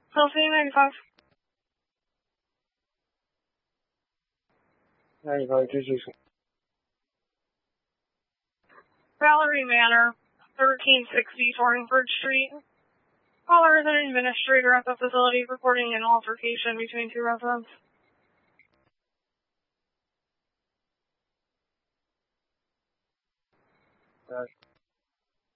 Chelsea, 95. 95, 260. Valerie Manor, 1360 Torringford Street. Caller is an administrator at the facility reporting an altercation between two residents.